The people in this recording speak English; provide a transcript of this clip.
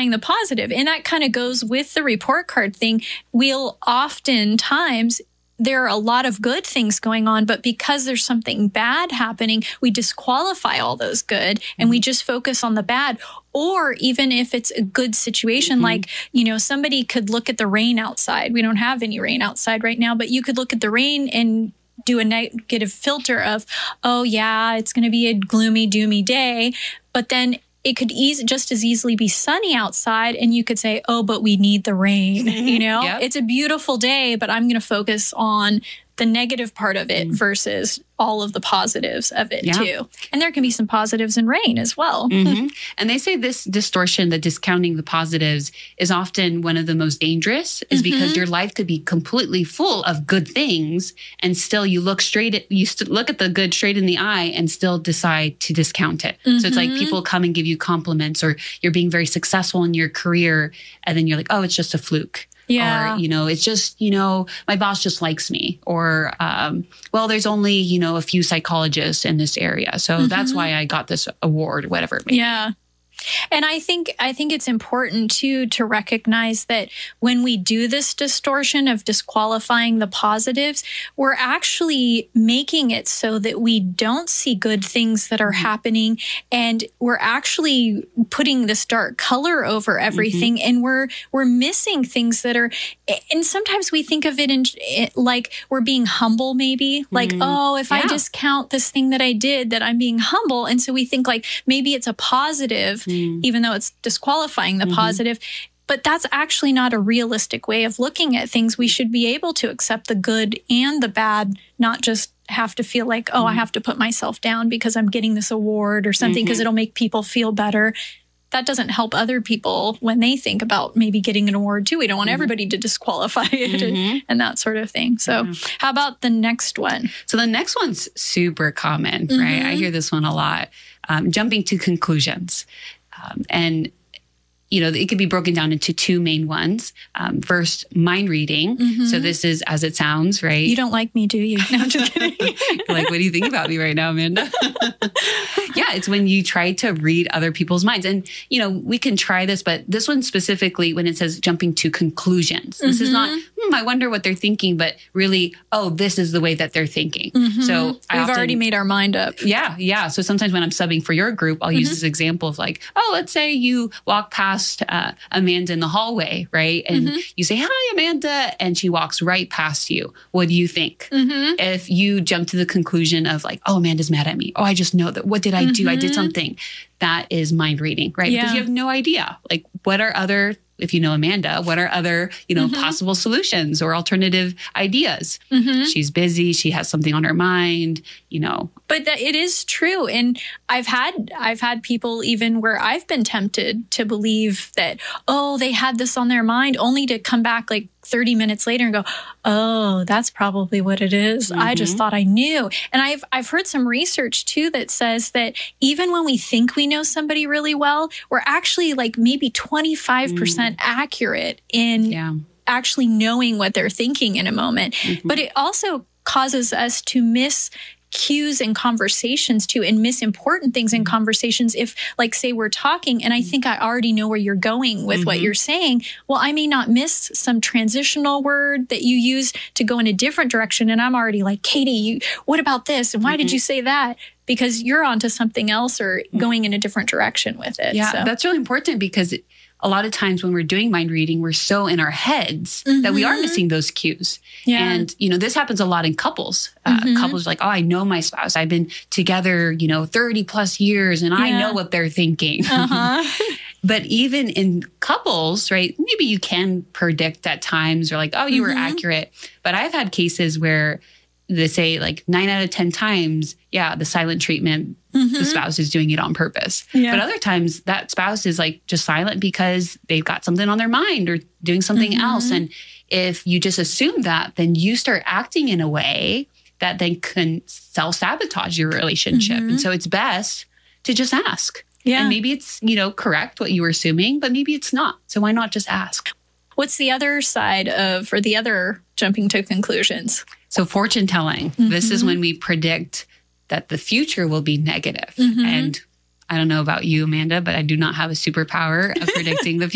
discounting the positive. And that kind of goes with the report card thing. We'll oftentimes, there are a lot of good things going on, but because there's something bad happening, we disqualify all those good and we just focus on the bad. Or even if it's a good situation, like, somebody could look at the rain outside. We don't have any rain outside right now, but you could look at the rain and do a negative filter of, oh yeah, it's going to be a gloomy, doomy day. But then it could just as easily be sunny outside, and you could say, oh, but we need the rain. Yep. It's a beautiful day, but I'm going to focus on the negative part of it versus all of the positives of it too. And there can be some positives in rain as well. And they say this distortion, the discounting the positives, is often one of the most dangerous, is because your life could be completely full of good things, and still you look look at the good straight in the eye and still decide to discount it. So it's like people come and give you compliments, or you're being very successful in your career, and then you're like, oh, it's just a fluke. Yeah. Or, it's just, my boss just likes me. Or, well, there's only, a few psychologists in this area. So that's why I got this award, whatever it may be. Yeah. And I think it's important too to recognize that when we do this distortion of disqualifying the positives, we're actually making it so that we don't see good things that are happening, and we're actually putting this dark color over everything, and we're missing things that are. And sometimes we think of it like we're being humble, maybe like, oh, if I discount this thing that I did, that I'm being humble, and so we think like maybe it's a positive. Even though it's disqualifying the positive. But that's actually not a realistic way of looking at things. We should be able to accept the good and the bad, not just have to feel like, oh, I have to put myself down because I'm getting this award or something because it'll make people feel better. That doesn't help other people when they think about maybe getting an award too. We don't want everybody to disqualify it and that sort of thing. So how about the next one? So the next one's super common, right? I hear this one a lot. Jumping to conclusions. And, it could be broken down into two main ones. First, mind reading. So this is as it sounds, right? You don't like me, do you? No, I'm just kidding. Like, what do you think about me right now, Amanda? Yeah, it's when you try to read other people's minds. And, we can try this, but this one specifically, when it says jumping to conclusions, this is not, I wonder what they're thinking, but really, oh, this is the way that they're thinking. So we've already made our mind up. Yeah. So sometimes when I'm subbing for your group, I'll use this example of like, oh, let's say you walk past Amanda in the hallway, right? And you say, hi, Amanda. And she walks right past you. What do you think? If you jump to the conclusion of like, oh, Amanda's mad at me. Oh, I just know that. What did I do? I did something. That is mind reading, right? Because you have no idea. Like, what are other, if you know Amanda, what are other, possible solutions or alternative ideas? She's busy. She has something on her mind, But it is true. And I've had people even where I've been tempted to believe that, oh, they had this on their mind, only to come back like 30 minutes later and go, oh, that's probably what it is. I just thought I knew. And I've heard some research too that says that even when we think we know somebody really well, we're actually like maybe 25% accurate in actually knowing what they're thinking in a moment. But it also causes us to miss cues in conversations too, and miss important things in conversations. If, like, say we're talking and I think I already know where you're going with what you're saying, well, I may not miss some transitional word that you use to go in a different direction. And I'm already like, Katie, what about this? And why did you say that? Because you're onto something else or going in a different direction with it. Yeah, that's really important because a lot of times when we're doing mind reading, we're so in our heads that we are missing those cues. Yeah. And, this happens a lot in couples. Couples are like, oh, I know my spouse. I've been together, 30 plus years and I know what they're thinking. But even in couples, right, maybe you can predict at times or like, oh, you were accurate. But I've had cases where they say like 9 out of 10 times, the silent treatment, the spouse is doing it on purpose. Yeah. But other times that spouse is like just silent because they've got something on their mind or doing something else. And if you just assume that, then you start acting in a way that then can self-sabotage your relationship. And so it's best to just ask. Yeah. And maybe it's, correct what you were assuming, but maybe it's not. So why not just ask? What's the other side of, or the other jumping to conclusions? So fortune telling, this is when we predict that the future will be negative. And I don't know about you, Amanda, but I do not have a superpower of predicting the future.